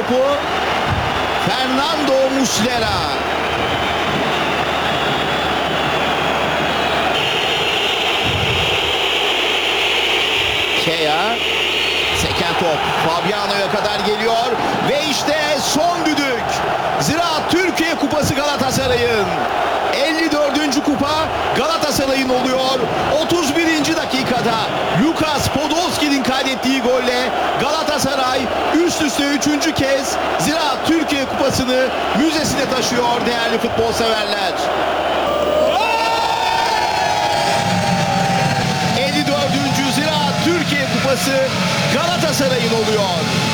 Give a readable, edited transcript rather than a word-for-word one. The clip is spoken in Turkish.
topu Fernando Muslera. Kea, seken top Fabiano'ya kadar geliyor ve işte son düdük. Ziraat Türkiye Kupası Galatasaray'ın 54. kupa Galatasaray'ın oluyor. 31. dakikada Lukas Podolski'nin kaydettiği golle Galatasaray üst üste 3. kez Ziraat Türkiye Kupası'nı müzesine taşıyor değerli futbol severler. 54. Ziraat Türkiye Kupası Galatasaray'ın oluyor.